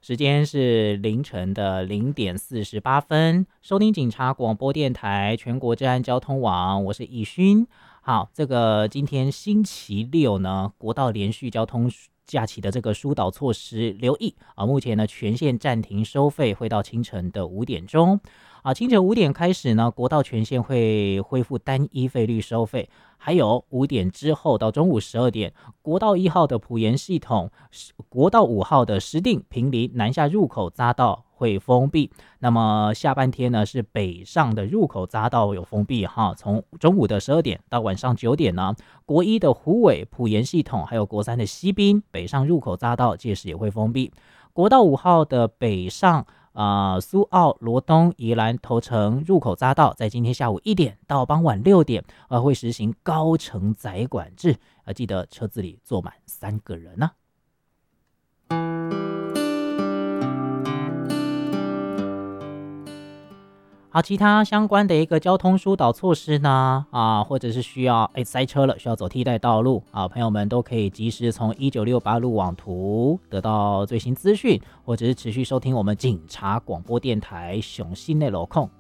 时间是凌晨的0点48分，收听警察广播电台全国治安交通网，我是易勋。好，这个今天星期六呢，国道连续交通假期的这个疏导措施，留意啊，目前呢全线暂停收费，会到清晨的5点钟。清晨5点开始呢，国道全线会恢复单一费率收费。还有5点之后到中午12点，国道1号的埔盐系统、国道5号的石碇、坪林南下入口匝道会封闭。那么下半天呢，是北上的入口匝道有封闭哈，从中午的12点到晚上9点呢，国1的虎尾、埔盐系统，还有国3的西滨北上入口匝道届时也会封闭。国道5号的北上苏澳、罗东、宜兰、头城入口匝道，在今天下午1点到傍晚6点，会实行高承载管制，记得车子里坐满3个人呢。好，其他相关的一个交通疏导措施呢，或者是需要塞车了，需要走替代道路朋友们都可以及时从1968路网图得到最新资讯，或者是持续收听我们警察广播电台雄心的路况。